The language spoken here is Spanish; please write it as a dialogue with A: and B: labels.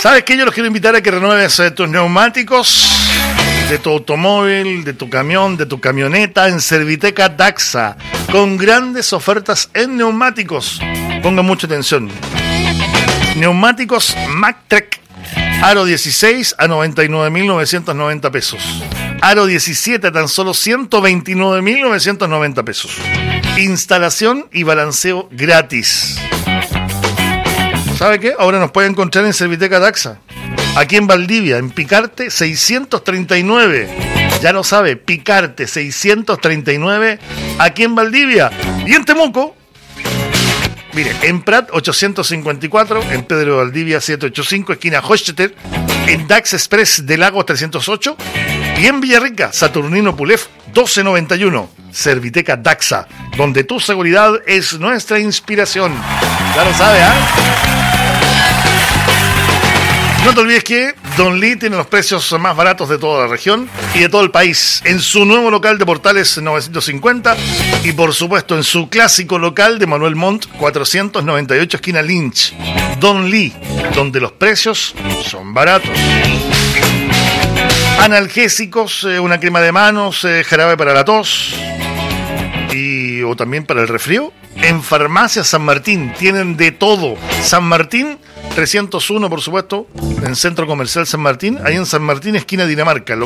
A: ¿Sabes qué? Yo los quiero invitar a que renueves tus neumáticos de tu automóvil, de tu camión, de tu camioneta en Serviteca Daxa, con grandes ofertas en neumáticos. Pongan mucha atención. Neumáticos Mactrek Aro 16 a 99.990 pesos. Aro 17 a tan solo 129.990 pesos. Instalación y balanceo gratis. ¿Sabe qué? Ahora nos puede encontrar en Serviteca Daxa. Aquí en Valdivia, en Picarte 639. Ya lo sabe, Picarte 639. Aquí en Valdivia. Y en Temuco, mire, en Prat 854, en Pedro de Valdivia 785, esquina Hochstetter, en Dax Express del Lago 308 y en Villarrica, Saturnino Pulef 1291. Serviteca Daxa, donde tu seguridad es nuestra inspiración. Ya lo sabe, ¿ah? No te olvides que Don Lee tiene los precios más baratos de toda la región y de todo el país. En su nuevo local de Portales 950 y por supuesto en su clásico local de Manuel Montt 498 esquina Lynch. Don Lee, donde los precios son baratos. Analgésicos, una crema de manos, jarabe para la tos o también para el resfrío. En Farmacia San Martín tienen de todo. San Martín 301, por supuesto, en Centro Comercial San Martín, ahí en San Martín, esquina Dinamarca,